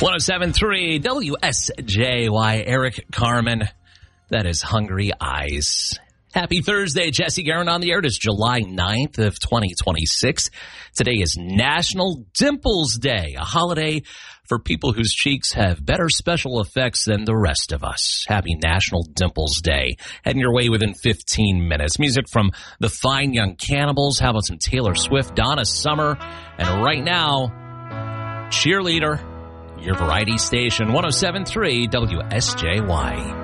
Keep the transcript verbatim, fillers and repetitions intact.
one oh seven point three W S J Y, Eric Carmen. That is Hungry Eyes. Happy Thursday, Jesse Guerin on the air. It is July ninth of twenty twenty-six. Today is National Dimples Day, a holiday for people whose cheeks have better special effects than the rest of us. Happy National Dimples Day. Heading your way within fifteen minutes. Music from the Fine Young Cannibals. How about some Taylor Swift, Donna Summer, and right now, Cheerleader, your variety station, one oh seven point three W S J Y.